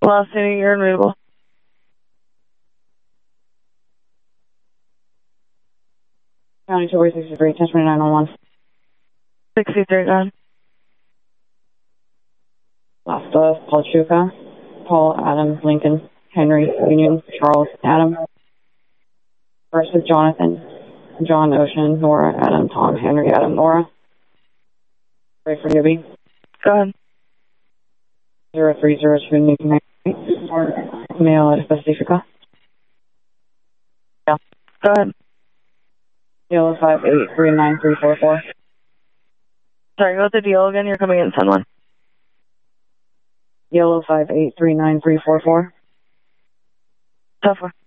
Last city, you're unreadable. County 263, 102901. 63, go ahead. Last Paul Chuka, Paul, Adam, Lincoln, Henry, Union, Charles, Adam. First is Jonathan, John, Ocean, Nora, Adam, Tom, Henry, Adam, Nora. Ready for Newbie. Go ahead. 0302 Newton, Mail at Pacifica. Yeah. Go ahead. Yellow 5839344. Sorry, go with the deal again. You're coming in 10-1. Yellow 5839344. Tough one.